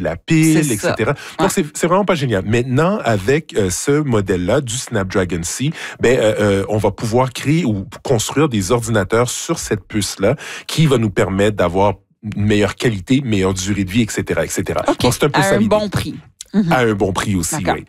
de la pile, etc. Donc, c'est vraiment pas génial. Maintenant, avec ce modèle-là du Snapdragon C, on va pouvoir créer ou construire des ordinateurs sur cette puce-là qui va nous permettre d'avoir une meilleure qualité, meilleure durée de vie, etc., etc. Okay. Donc, c'est un peu à ça l'idée. Bon prix. À un bon prix aussi, oui.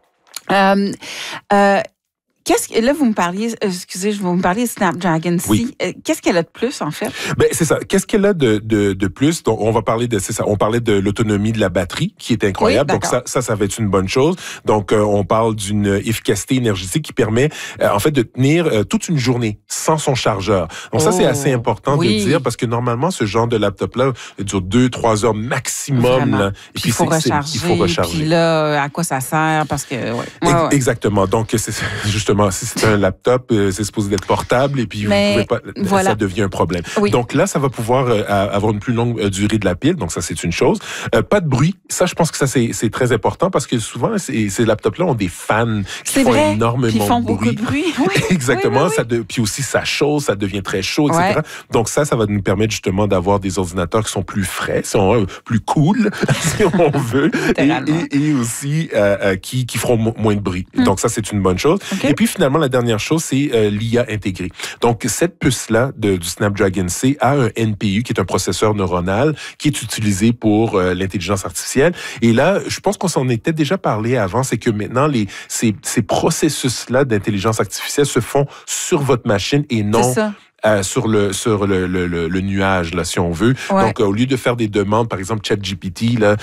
Là, vous me parliez, vous me parliez de Snapdragon C. Oui. Qu'est-ce qu'elle a de plus, en fait? C'est ça. Qu'est-ce qu'elle a de plus? Donc, on va parler c'est ça. On parlait de l'autonomie de la batterie, qui est incroyable. Oui, donc, ça va être une bonne chose. Donc, on parle d'une efficacité énergétique qui permet, en fait, de tenir toute une journée sans son chargeur. Donc, ça, c'est assez important de dire parce que normalement, ce genre de laptop-là dure 2-3 heures maximum. Là, et puis, il faut recharger. Puis là, à quoi ça sert? Parce que, Exactement. Donc, c'est justement, si c'est un laptop, c'est supposé d'être portable et puis vous pouvez pas, ça devient un problème. Oui. Donc là, ça va pouvoir avoir une plus longue durée de la pile. Donc ça, c'est une chose. Pas de bruit. Ça, je pense que ça, c'est très important parce que souvent, ces laptops-là ont des fans qui font énormément puis ils font de bruit. Beaucoup de bruit. Oui. Exactement. Puis aussi, ça chauffe, ça devient très chaud, etc. Ouais. Donc ça va nous permettre justement d'avoir des ordinateurs qui sont plus frais, plus cool, si on veut. et aussi qui feront moins de bruit. Donc ça, c'est une bonne chose. Okay. Et puis finalement, la dernière chose, c'est l'IA intégrée. Donc cette puce-là du Snapdragon C a un NPU, qui est un processeur neuronal, qui est utilisé pour l'intelligence artificielle. Et là, je pense qu'on s'en était déjà parlé avant, c'est que maintenant, ces processus-là d'intelligence artificielle se font sur votre machine et non sur le nuage, là, si on veut. Ouais. Donc, au lieu de faire des demandes, par exemple, ChatGPT, là,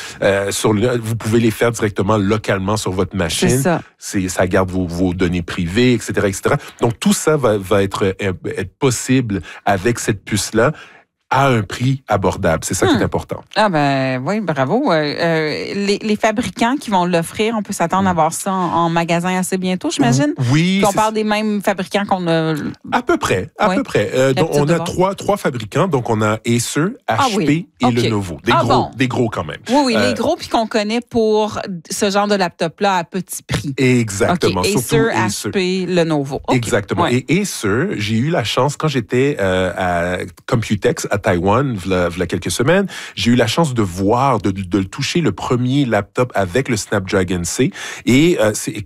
vous pouvez les faire directement localement sur votre machine. Ça garde vos données privées, etc., etc. Donc, tout ça va être possible avec cette puce-là, à un prix abordable. C'est ça qui est important. Ah oui, bravo. Les fabricants qui vont l'offrir, on peut s'attendre à voir ça en magasin assez bientôt, j'imagine? Oui. On parle des mêmes fabricants qu'on a... À peu près. Donc, on a trois fabricants. Donc, on a Acer, HP et Lenovo. Des gros quand même. Oui, les gros, puis qu'on connaît pour ce genre de laptop-là à petit prix. Exactement. Acer, HP, Lenovo. Exactement. Et Acer, j'ai eu la chance, quand j'étais à Computex, à Taïwan, il y a quelques semaines, j'ai eu la chance de voir, de le toucher, le premier laptop avec le Snapdragon C. Et c'est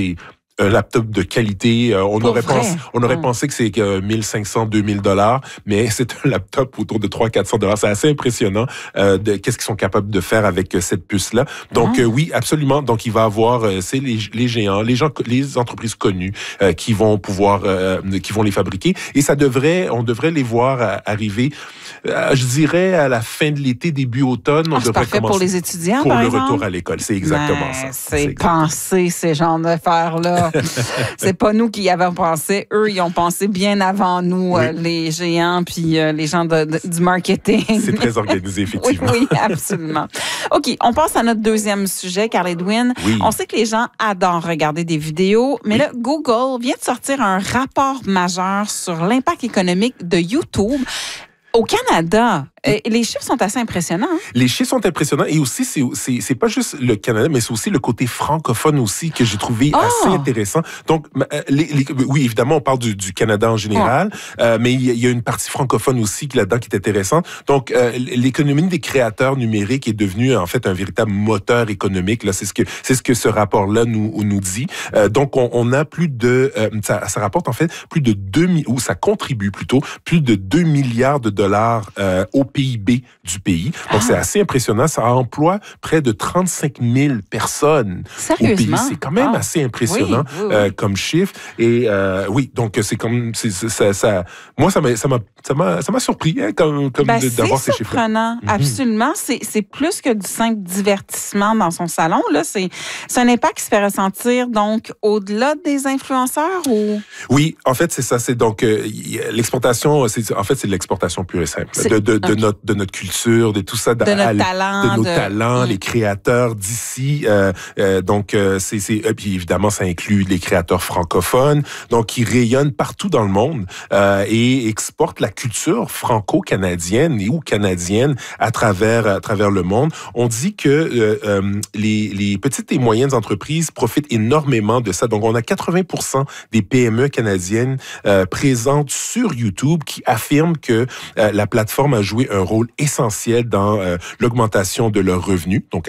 un laptop de qualité. On aurait pensé que c'est 1500, 2000 $, mais c'est un laptop autour de 300-400 $. C'est assez impressionnant de qu'est-ce qu'ils sont capables de faire avec cette puce-là. Donc oui, absolument. Donc il va avoir c'est les géants, les entreprises connues qui vont pouvoir qui vont les fabriquer et on devrait les voir arriver je dirais à la fin de l'été, début automne. On devrait parfait pour les étudiants, pour par le exemple. Retour à l'école. C'est exactement ça. C'est pensé, ces genres d'affaires-là. C'est pas nous qui y avons pensé. Eux, ils ont pensé bien avant nous, les géants, puis les gens du marketing. C'est très organisé, effectivement. Oui, absolument. OK, on passe à notre deuxième sujet, Carl Edwin. Oui. On sait que les gens adorent regarder des vidéos, mais là, Google vient de sortir un rapport majeur sur l'impact économique de YouTube au Canada. Les chiffres sont assez impressionnants. Hein? Les chiffres sont impressionnants et aussi, c'est pas juste le Canada, mais c'est aussi le côté francophone aussi que j'ai trouvé assez intéressant. Donc, oui, évidemment, on parle du Canada en général, mais il y a une partie francophone aussi là-dedans qui est intéressante. Donc, l'économie des créateurs numériques est devenue, en fait, un véritable moteur économique. Là, c'est ce que ce rapport-là nous dit. Donc, on a plus de... ça rapporte, en fait, plus de ça contribue plutôt, plus de 2 milliards de dollars au PIB du pays. Donc, c'est assez impressionnant. Ça emploie près de 35 000 personnes au pays. C'est quand même assez impressionnant comme chiffre. Et oui, donc c'est comme... moi, ça m'a surpris d'avoir ces chiffres. C'est surprenant, absolument. C'est plus que du simple divertissement dans son salon. Là. C'est un impact qui se fait ressentir donc au-delà des influenceurs ou... Oui, en fait, c'est ça. C'est donc l'exportation, c'est de l'exportation pure et simple. De notre culture, de tout ça. De nos talents, les créateurs d'ici. Donc, et puis évidemment, ça inclut les créateurs francophones, donc qui rayonnent partout dans le monde et exportent la culture franco-canadienne ou canadienne à travers le monde. On dit que les petites et moyennes entreprises profitent énormément de ça. Donc, on a 80% des PME canadiennes présentes sur YouTube qui affirment que la plateforme a joué un rôle essentiel dans l'augmentation de leurs revenus, donc